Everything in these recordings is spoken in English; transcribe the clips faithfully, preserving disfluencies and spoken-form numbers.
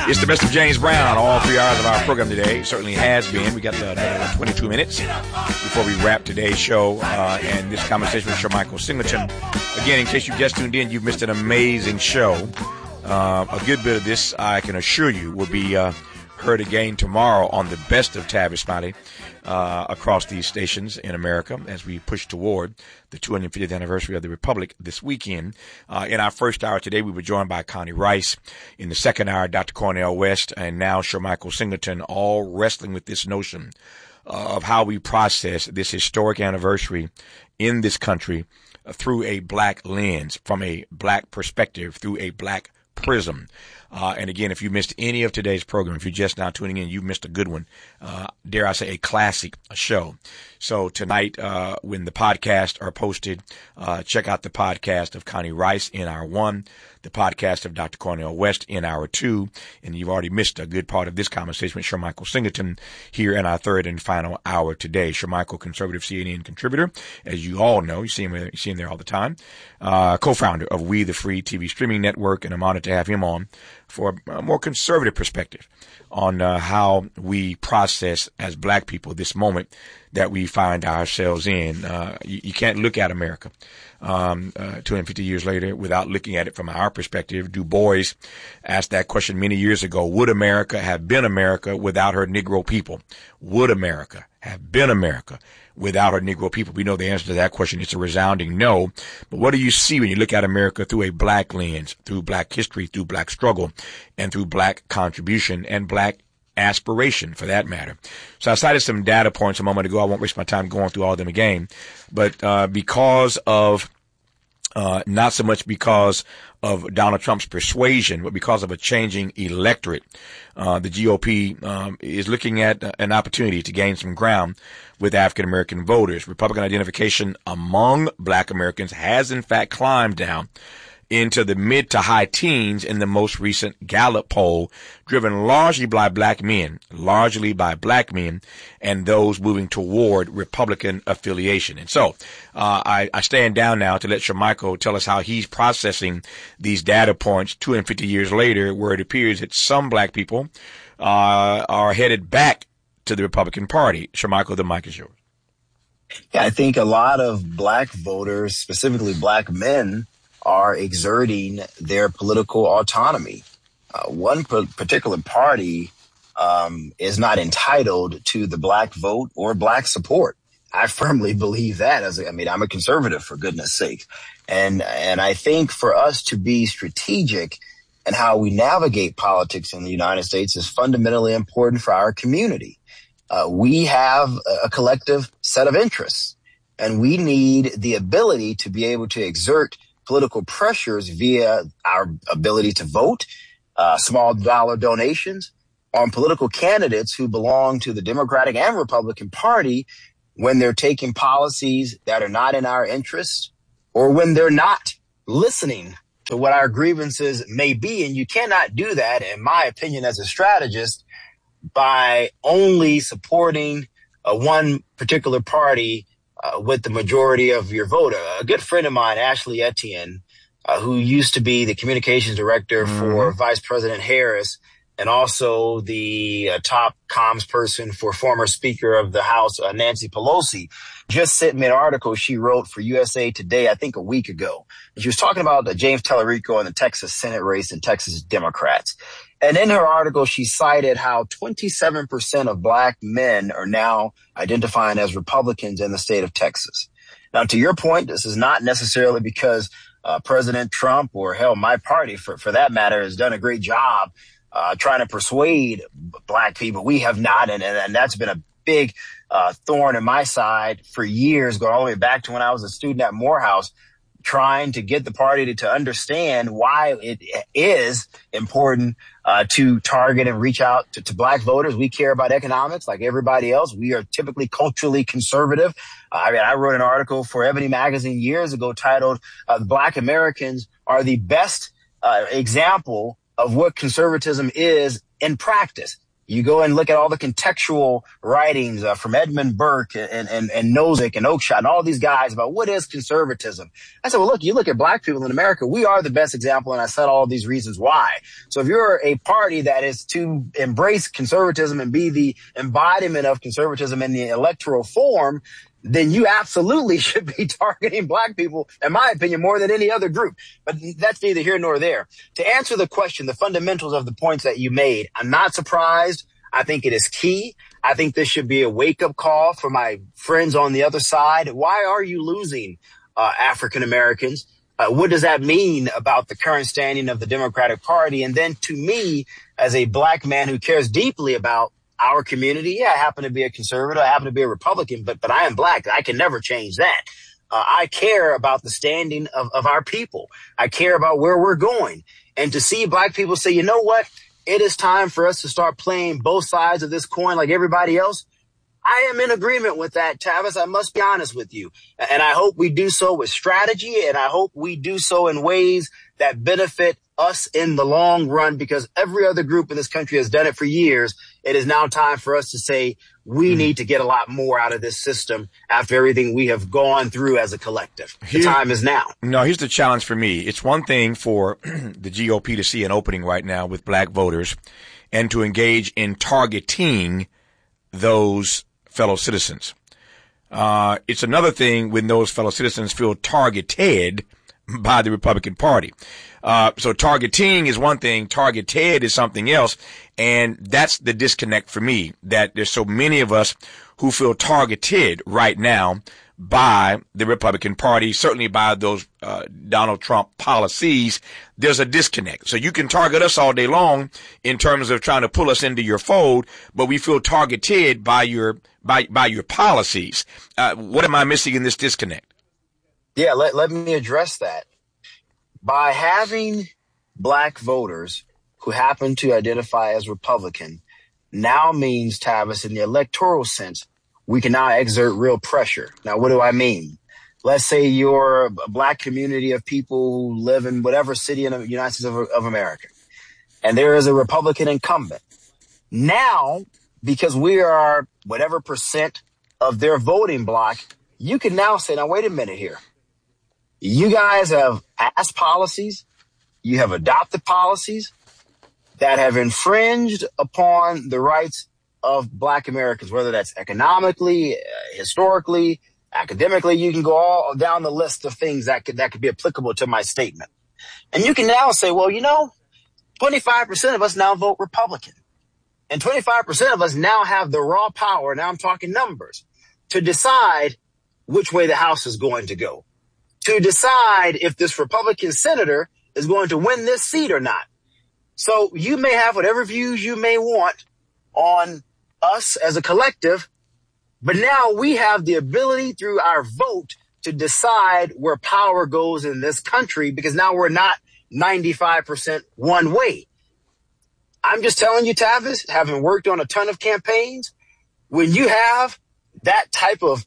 It's the best of James Brown, all three hours of our program today. Certainly has been. We got uh, another twenty-two minutes before we wrap today's show. Uh, and this conversation with Shermichael Singleton. Again, in case you just tuned in, you've missed an amazing show. Uh, a good bit of this, I can assure you, will be uh, heard again tomorrow on the best of Tavis Smiley uh, across these stations in America as we push toward the two hundred fiftieth anniversary of the Republic this weekend. Uh, in our first hour today, we were joined by Connie Rice. In the second hour, Doctor Cornel West, and now Shermichael Singleton, all wrestling with this notion uh, of how we process this historic anniversary in this country uh, through a black lens, from a black perspective, through a black prism. Uh, and again, if you missed any of today's program, if you're just now tuning in, you missed a good one. Uh, dare I say a classic show. So tonight, uh, when the podcasts are posted, uh, check out the podcast of Connie Rice in hour one, the podcast of Doctor Cornel West in hour two, and you've already missed a good part of this conversation with Shermichael Singleton here in our third and final hour today. Shermichael, conservative C N N contributor, as you all know, you see him, you see him there all the time, uh, co-founder of We the Free T V streaming network, and I'm honored to have him on for a more conservative perspective on uh, how we process as black people this moment that we find ourselves in. Uh, you, you can't look at America um, uh, two hundred fifty years later without looking at it from our perspective. Du Bois asked that question many years ago. Would America have been America without her Negro people? Would America have been America without her Negro people? We know the answer to that question. It's a resounding no. But what do you see when you look at America through a black lens, through black history, through black struggle, and through black contribution and black aspiration, for that matter? So I cited some data points a moment ago. I won't waste my time going through all of them again. But uh, because of, uh, not so much because of Donald Trump's persuasion, but because of a changing electorate, uh, the G O P um, is looking at an opportunity to gain some ground with African American voters. Republican identification among black Americans has in fact climbed down into the mid to high teens in the most recent Gallup poll, driven largely by black men, largely by black men, and those moving toward Republican affiliation. And so, uh, I, I stand down now to let Shermichael tell us how he's processing these data points two hundred fifty years later, where it appears that some black people, uh, are headed back to the Republican Party. Shermichael, the mic is yours. Yeah, I think a lot of black voters, specifically black men, are exerting their political autonomy. Uh, one p- particular party um, is not entitled to the black vote or black support. I firmly believe that. As a, I mean, I'm a conservative, for goodness sake. And, and I think for us to be strategic in how we navigate politics in the United States is fundamentally important for our community. Uh, we have a collective set of interests, and we need the ability to be able to exert political pressures via our ability to vote, uh, small dollar donations on political candidates who belong to the Democratic and Republican Party when they're taking policies that are not in our interest, or when they're not listening to what our grievances may be. And you cannot do that, in my opinion, as a strategist, by only supporting uh, one particular party Uh, with the majority of your vote. A good friend of mine, Ashley Etienne, uh, who used to be the communications director mm-hmm. for Vice President Harris, and also the uh, top comms person for former Speaker of the House, uh, Nancy Pelosi, just sent me an article she wrote for U S A Today, I think a week ago. She was talking about uh, James Tallarico and the Texas Senate race and Texas Democrats. And in her article, she cited how twenty-seven percent of black men are now identifying as Republicans in the state of Texas. Now, to your point, this is not necessarily because uh, President Trump, or hell, my party, for, for that matter, has done a great job uh, trying to persuade black people. We have not, and, and, and that's been a big uh, thorn in my side for years, going all the way back to when I was a student at Morehouse, trying to get the party to, to understand why it is important uh, to target and reach out to, to black voters. We care about economics like everybody else. We are typically culturally conservative. Uh, I mean, I wrote an article for Ebony Magazine years ago titled uh, Black Americans are the best uh, example of what conservatism is in practice. You go and look at all the contextual writings uh, from Edmund Burke and, and, and Nozick and Oakeshott and all these guys about what is conservatism. I said, well, look, you look at black people in America, we are the best example. And I said all of these reasons why. So if you're a party that is to embrace conservatism and be the embodiment of conservatism in the electoral form, then you absolutely should be targeting black people, in my opinion, more than any other group. But that's neither here nor there. To answer the question, the fundamentals of the points that you made, I'm not surprised. I think it is key. I think this should be a wake-up call for my friends on the other side. Why are you losing uh, African Americans? Uh, what does that mean about the current standing of the Democratic Party? And then to me, as a black man who cares deeply about our community, yeah, I happen to be a conservative, I happen to be a Republican, but but I am black. I can never change that. Uh, I care about the standing of, of our people. I care about where we're going. And to see black people say, you know what? It is time for us to start playing both sides of this coin like everybody else. I am in agreement with that, Tavis. I must be honest with you. And I hope we do so with strategy, and I hope we do so in ways that benefit us in the long run, because every other group in this country has done it for years. It is now time for us to say we mm. need to get a lot more out of this system after everything we have gone through as a collective. The Here, time is now. No, here's the challenge for me. It's one thing for the G O P to see an opening right now with black voters and to engage in targeting those fellow citizens. Uh, it's another thing when those fellow citizens feel targeted by the Republican Party. Uh, so targeting is one thing, targeted is something else. And that's the disconnect for me, that there's so many of us who feel targeted right now by the Republican Party, certainly by those uh, Donald Trump policies. There's a disconnect. So you can target us all day long in terms of trying to pull us into your fold, but we feel targeted by your by by your policies. Uh, what am I missing in this disconnect? Yeah, let let me address that. By having black voters who happen to identify as Republican now means, Tavis, in the electoral sense, we can now exert real pressure. Now, what do I mean? Let's say you're a black community of people who live in whatever city in the United States of, of America, and there is a Republican incumbent. Now, because we are whatever percent of their voting block, you can now say, now, wait a minute here. You guys have passed policies, you have adopted policies that have infringed upon the rights of black Americans, whether that's economically, uh, historically, academically. You can go all down the list of things that could that could be applicable to my statement. And you can now say, well, you know, twenty-five percent of us now vote Republican. And twenty-five percent of us now have the raw power, now I'm talking numbers, to decide which way the House is going to go, to decide if this Republican senator is going to win this seat or not. So you may have whatever views you may want on us as a collective, but now we have the ability through our vote to decide where power goes in this country, because now we're not ninety-five percent one way. I'm just telling you, Tavis, having worked on a ton of campaigns, when you have that type of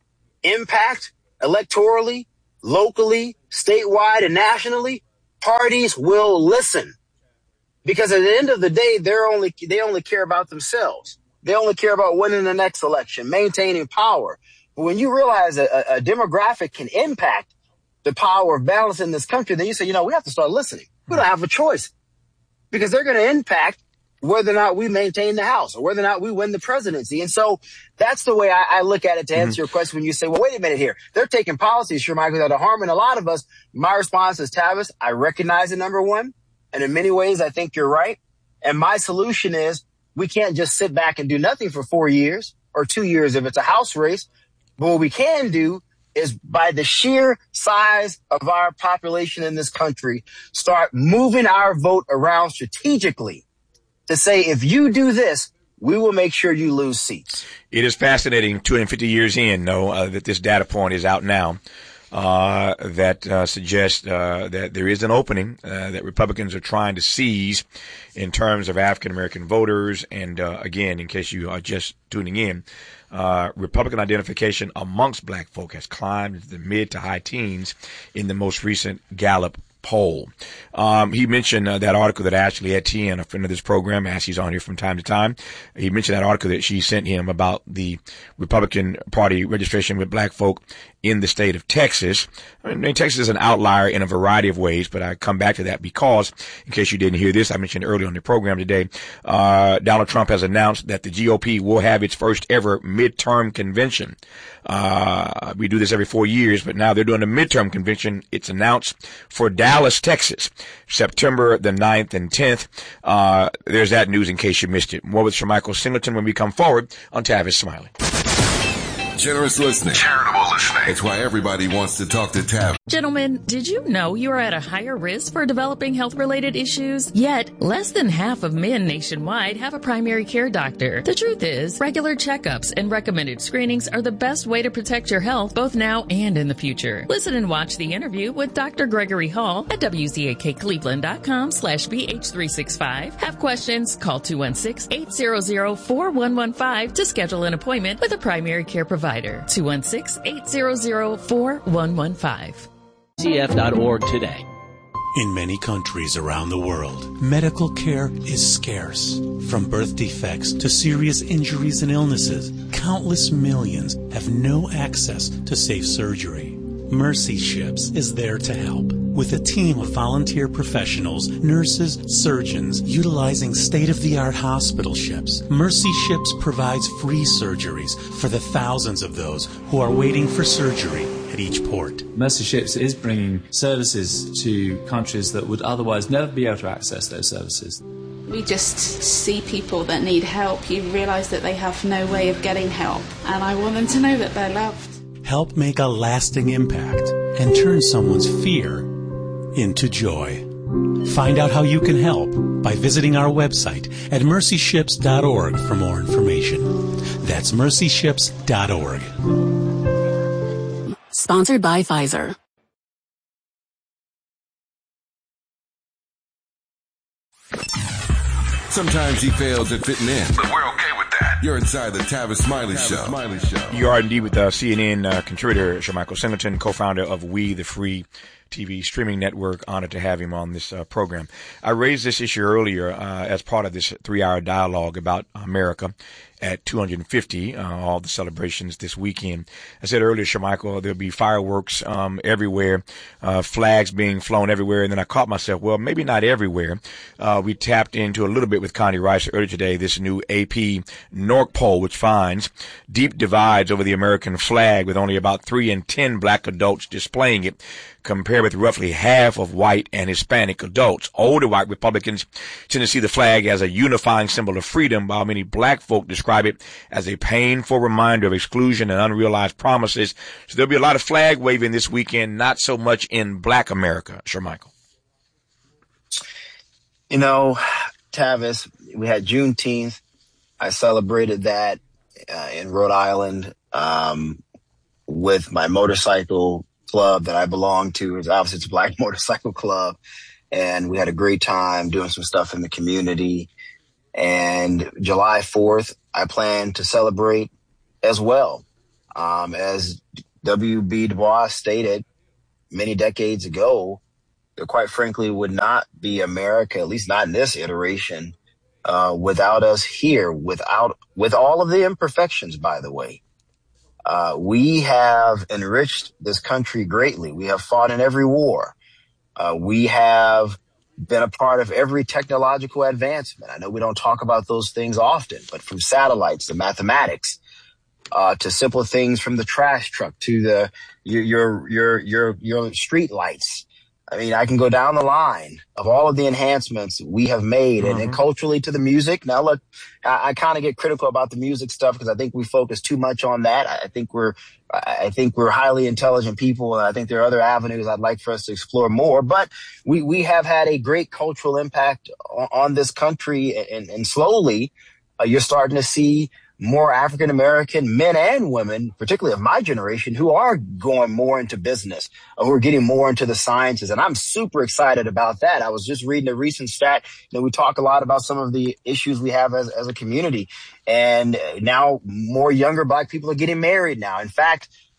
impact electorally, locally, statewide, and nationally, parties will listen. Because at the end of the day, they're only they only care about themselves. They only care about winning the next election, maintaining power. But when you realize a, a demographic can impact the power of balance in this country, then you say, you know, we have to start listening. We don't have a choice, because they're going to impact whether or not we maintain the House or whether or not we win the presidency. And so that's the way I, I look at it to answer mm-hmm. your question when you say, well, wait a minute here. They're taking policies, sure, Michael, that are harming a lot of us. My response is, Tavis, I recognize it, number one. And in many ways, I think you're right. And my solution is we can't just sit back and do nothing for four years or two years if it's a House race. But what we can do is, by the sheer size of our population in this country, start moving our vote around strategically to say, if you do this, we will make sure you lose seats. It is fascinating, two hundred fifty years in, though, uh, that this data point is out now. Uh, that, uh, suggests, uh, that there is an opening, uh, that Republicans are trying to seize in terms of African American voters. And, uh, again, in case you are just tuning in, uh, Republican identification amongst black folk has climbed into the mid to high teens in the most recent Gallup poll. Um, he mentioned uh, that article that Ashley Etienne, a friend of this program, Ashley's on here from time to time. He mentioned that article that she sent him about the Republican Party registration with black folk in the state of Texas. I mean, Texas is an outlier in a variety of ways, but I come back to that because, in case you didn't hear this, I mentioned earlier on the program today, uh, Donald Trump has announced that the G O P will have its first ever midterm convention. Uh, we do this every four years, but now they're doing a midterm convention. It's announced for Dallas, Texas, September the ninth and tenth. Uh, there's that news in case you missed it. More with Shermichael Singleton when we come forward on Tavis Smiley. Generous listening. Charitable listening. It's why everybody wants to talk to Tav. Gentlemen, did you know you are at a higher risk for developing health-related issues? Yet, less than half of men nationwide have a primary care doctor. The truth is, regular checkups and recommended screenings are the best way to protect your health both now and in the future. Listen and watch the interview with Doctor Gregory Hall at W Z A K Cleveland dot com slash B H three sixty-five. Have questions? Call two one six, eight hundred, four one one five to schedule an appointment with a primary care provider. two one six, eight hundred, four one one five. C F dot org today. In many countries around the world, medical care is scarce. From birth defects to serious injuries and illnesses, countless millions have no access to safe surgery. Mercy Ships is there to help. With a team of volunteer professionals, nurses, surgeons, utilizing state-of-the-art hospital ships, Mercy Ships provides free surgeries for the thousands of those who are waiting for surgery at each port. Mercy Ships is bringing services to countries that would otherwise never be able to access those services. We just see people that need help. You realise that they have no way of getting help, and I want them to know that they're loved. Help make a lasting impact and turn someone's fear into joy. Find out how you can help by visiting our website at mercy ships dot org for more information. That's mercy ships dot org. Sponsored by Pfizer. Sometimes you fail to fit in, but we're okay with that. You're inside the Tavis Smiley Show. Smiley Show. You are indeed with uh, C N N uh, contributor Shermichael Singleton, co-founder of We, the free T V streaming network. Honored to have him on this uh, program. I raised this issue earlier uh, as part of this three-hour dialogue about America at two hundred fifty, uh, all the celebrations this weekend. I said earlier, Shermichael, there'll be fireworks um, everywhere, uh, flags being flown everywhere, and then I caught myself, well, maybe not everywhere. Uh, we tapped into a little bit with Connie Rice earlier today, this new A P N O R C poll, which finds deep divides over the American flag with only about three in ten black adults displaying it, compared with roughly half of white and Hispanic adults. Older white Republicans tend to see the flag as a unifying symbol of freedom, while many black folk describe it as a painful reminder of exclusion and unrealized promises. So there'll be a lot of flag waving this weekend, not so much in black America. Shermichael. You know, Tavis, we had Juneteenth. I celebrated that uh, in Rhode Island um, with my motorcycle club that I belong to. It's obviously it's a black motorcycle club, and we had a great time doing some stuff in the community. And July fourth, I plan to celebrate as well. Um, as W B Du Bois stated many decades ago, there quite frankly would not be America, at least not in this iteration, uh, without us here, without, with all of the imperfections, by the way. Uh, we have enriched this country greatly. We have fought in every war. Uh, we have been a part of every technological advancement. I know we don't talk about those things often, but from satellites to mathematics, uh, to simple things from the trash truck to the, your, your, your, your, your street lights. I mean, I can go down the line of all of the enhancements we have made, mm-hmm. and, and culturally to the music. Now, look, I, I kind of get critical about the music stuff because I think we focus too much on that. I think we're, I think we're highly intelligent people, and I think there are other avenues I'd like for us to explore more. But we, we have had a great cultural impact on, on this country, and, and slowly uh, you're starting to see more African American men and women, particularly of my generation, who are going more into business, or who are getting more into the sciences. And I'm super excited about that. I was just reading a recent stat. You know, we talk a lot about some of the issues we have as, as a community. And now more younger black people are getting married now. In fact,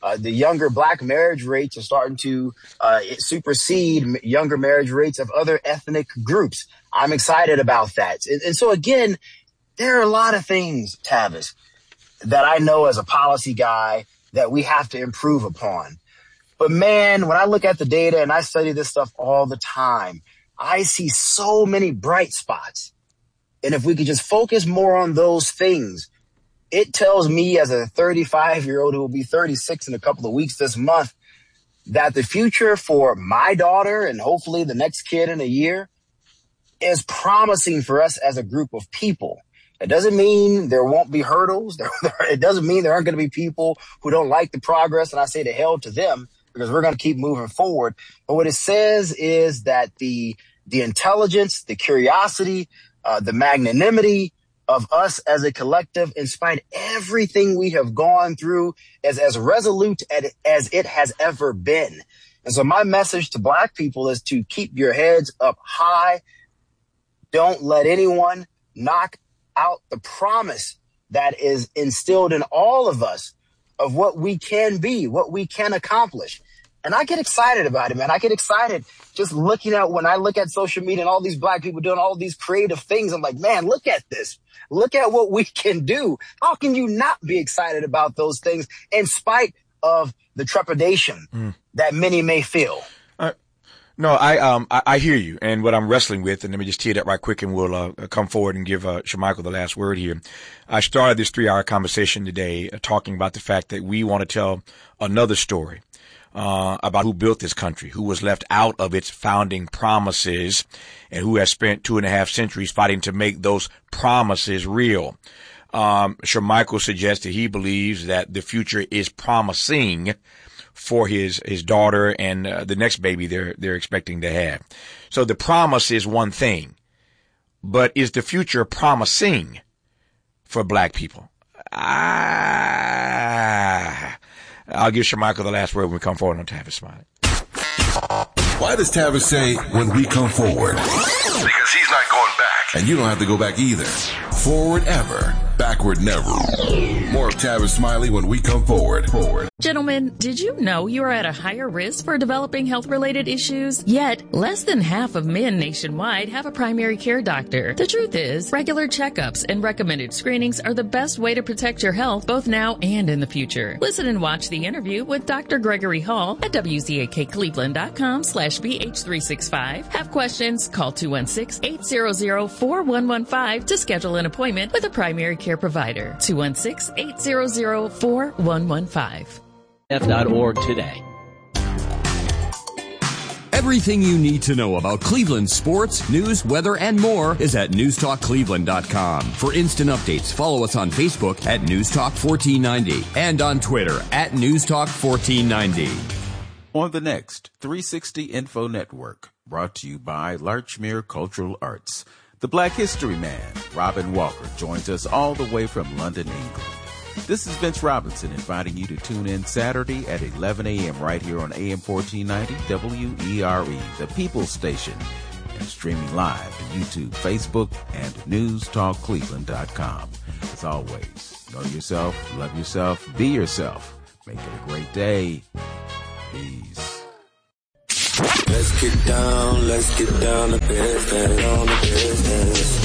Uh, the younger black marriage rates are starting to uh, supersede m- younger marriage rates of other ethnic groups. I'm excited about that. And, and so, again, there are a lot of things, Tavis, that I know as a policy guy that we have to improve upon. But, man, when I look at the data and I study this stuff all the time, I see so many bright spots. And if we could just focus more on those things, it tells me as a thirty-five-year-old who will be thirty-six in a couple of weeks this month that the future for my daughter and hopefully the next kid in a year is promising for us as a group of people. It doesn't mean there won't be hurdles. It doesn't mean there aren't going to be people who don't like the progress, and I say to hell to them because we're going to keep moving forward. But what it says is that the the intelligence, the curiosity, uh, the magnanimity of us as a collective, in spite of everything we have gone through, is as resolute as, as it has ever been. And so my message to black people is to keep your heads up high. Don't let anyone knock out the promise that is instilled in all of us of what we can be, what we can accomplish. And I get excited about it, man. I get excited just looking at when I look at social media and all these black people doing all these creative things. I'm like, man, look at this. Look at what we can do. How can you not be excited about those things in spite of the trepidation mm. that many may feel? Uh, no, I um I, I hear you. And what I'm wrestling with, and let me just tee it up right quick and we'll uh, come forward and give uh, Shamichael the last word here. I started this three-hour conversation today uh, talking about the fact that we want to tell another story. Uh, about who built this country, who was left out of its founding promises, and who has spent two and a half centuries fighting to make those promises real. Um, Shamichael suggests that he believes that the future is promising for his, his daughter and uh, the next baby they're, they're expecting to have. So the promise is one thing, but is the future promising for black people? Ah, I'll give Shamichael the last word when we come forward on Tavis Smiley. Why does Tavis say when we come forward? Because he's not going back. And you don't have to go back either. Forward ever, backward never. More of Tavis Smiley when we come forward. Forward. Gentlemen, did you know you are at a higher risk for developing health-related issues? Yet, less than half of men nationwide have a primary care doctor. The truth is, regular checkups and recommended screenings are the best way to protect your health both now and in the future. Listen and watch the interview with Doctor Gregory Hall at W Z A K Cleveland dot com slash B H three sixty-five. Have questions? Call two one six, eight hundred, four one one five to schedule an appointment with a primary care provider. two one six, eight hundred, four one one five. F dot org today. Everything you need to know about Cleveland sports, news, weather, and more is at news talk cleveland dot com. For instant updates, follow us on Facebook at newstalk fourteen ninety and on Twitter at newstalk fourteen ninety. On the next three sixty Info Network, brought to you by Larchmere Cultural Arts. The Black History Man, Robin Walker, joins us all the way from London, England. This is Vince Robinson inviting you to tune in Saturday at eleven a.m. right here on A M fourteen ninety W E R E, the People's Station, and streaming live to YouTube, Facebook, and news talk cleveland dot com. As always, know yourself, love yourself, be yourself. Make it a great day. Peace. Let's get down, let's get down to business, on the business.